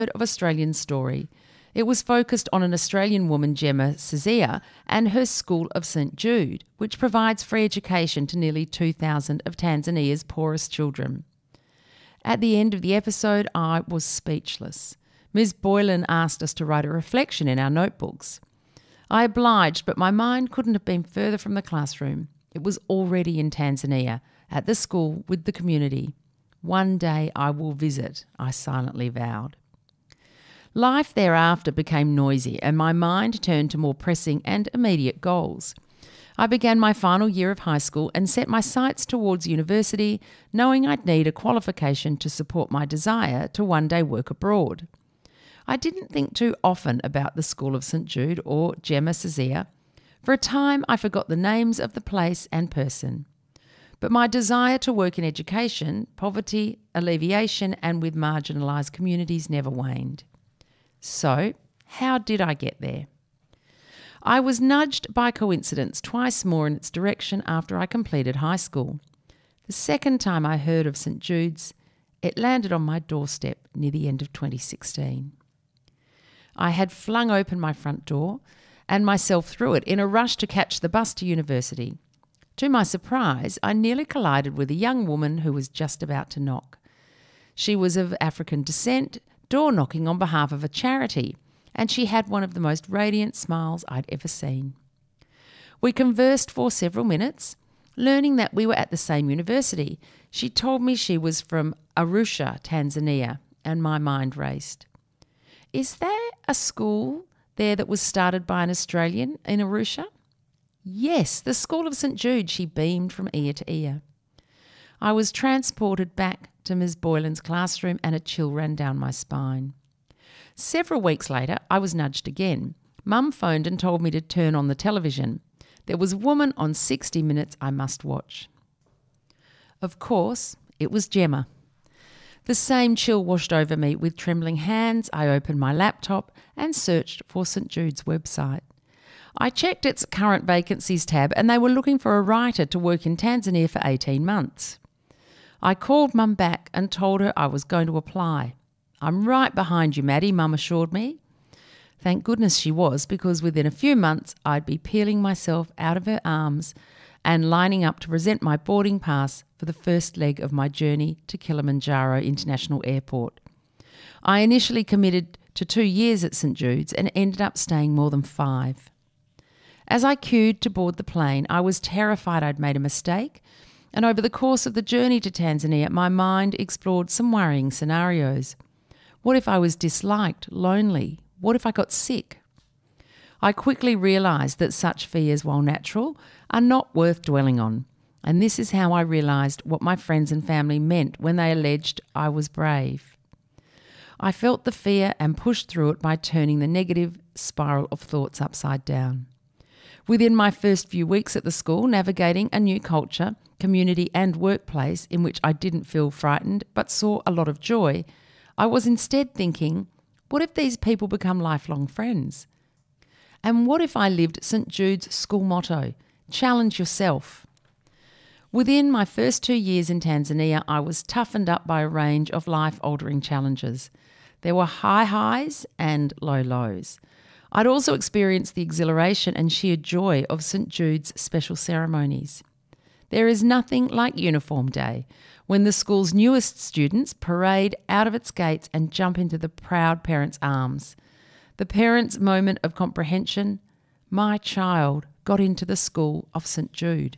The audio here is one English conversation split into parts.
of Australian Story. It was focused on an Australian woman, Gemma Sazia, and her school of St Jude, which provides free education to nearly 2,000 of Tanzania's poorest children. At the end of the episode, I was speechless. Ms Boylan asked us to write a reflection in our notebooks. I obliged, but my mind couldn't have been further from the classroom. It was already in Tanzania, at the school with the community. One day I will visit, I silently vowed. Life thereafter became noisy and my mind turned to more pressing and immediate goals. I began my final year of high school and set my sights towards university, knowing I'd need a qualification to support my desire to one day work abroad. I didn't think too often about the School of St Jude or Gemma Sazia. For a time I forgot the names of the place and person. But my desire to work in education, poverty, alleviation and with marginalised communities never waned. So, how did I get there? I was nudged by coincidence twice more in its direction after I completed high school. The second time I heard of St Jude's, it landed on my doorstep near the end of 2016. I had flung open my front door and myself through it in a rush to catch the bus to university. To my surprise, I nearly collided with a young woman who was just about to knock. She was of African descent, door knocking on behalf of a charity, and she had one of the most radiant smiles I'd ever seen. We conversed for several minutes. Learning that we were at the same university, she told me she was from Arusha, Tanzania, and my mind raced. Is there a school there that was started by an Australian in Arusha? Yes, the School of St Jude, she beamed from ear to ear. I was transported back to Ms Boylan's classroom and a chill ran down my spine. Several weeks later, I was nudged again. Mum phoned and told me to turn on the television. There was a woman on 60 Minutes I must watch. Of course, it was Gemma. The same chill washed over me. With trembling hands, I opened my laptop and searched for St Jude's website. I checked its current vacancies tab and they were looking for a writer to work in Tanzania for 18 months. I called Mum back and told her I was going to apply. I'm right behind you, Maddie, Mum assured me. Thank goodness she was, because within a few months I'd be peeling myself out of her arms and lining up to present my boarding pass for the first leg of my journey to Kilimanjaro International Airport. I initially committed to 2 years at St Jude's and ended up staying more than 5. As I queued to board the plane, I was terrified I'd made a mistake, and over the course of the journey to Tanzania, my mind explored some worrying scenarios. What if I was disliked, lonely? What if I got sick? I quickly realised that such fears, while natural, are not worth dwelling on, and this is how I realised what my friends and family meant when they alleged I was brave. I felt the fear and pushed through it by turning the negative spiral of thoughts upside down. Within my first few weeks at the school, navigating a new culture, community and workplace in which I didn't feel frightened but saw a lot of joy, I was instead thinking, what if these people become lifelong friends? And what if I lived St Jude's school motto, challenge yourself? Within my first 2 years in Tanzania, I was toughened up by a range of life-altering challenges. There were high highs and low lows. I'd also experienced the exhilaration and sheer joy of St Jude's special ceremonies. There is nothing like Uniform Day, when the school's newest students parade out of its gates and jump into the proud parents' arms. The parents' moment of comprehension, my child got into the School of St Jude.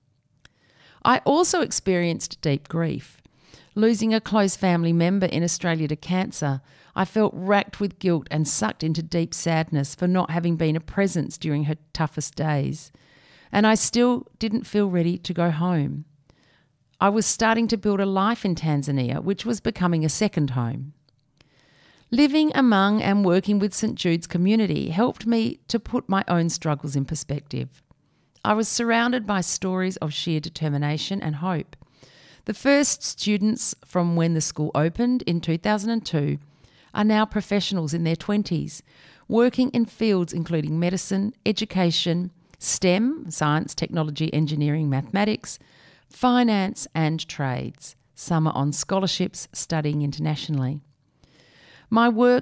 I also experienced deep grief. Losing a close family member in Australia to cancer, I felt racked with guilt and sucked into deep sadness for not having been a presence during her toughest days. And I still didn't feel ready to go home. I was starting to build a life in Tanzania, which was becoming a second home. Living among and working with St Jude's community helped me to put my own struggles in perspective. I was surrounded by stories of sheer determination and hope. The first students from when the school opened in 2002 are now professionals in their 20s, working in fields including medicine, education, STEM, science, technology, engineering, mathematics, finance and trades. Some are on scholarships studying internationally. My work